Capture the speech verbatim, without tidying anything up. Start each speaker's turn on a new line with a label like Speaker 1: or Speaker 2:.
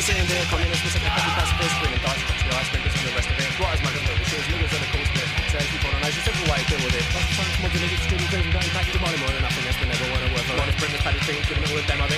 Speaker 1: saying there, communists, we said the heavy pacifist, bringing thoughts, the ice makers and the rest of it. What is my good little shoes, niggas are the coast bit. Says people on ice, it's every way I deal with it. Lots of times, come on, the niggas, streaming things, and going back to the money more than nothing, that's been never one of work. A lot of bring this paddy thing, giving it with them,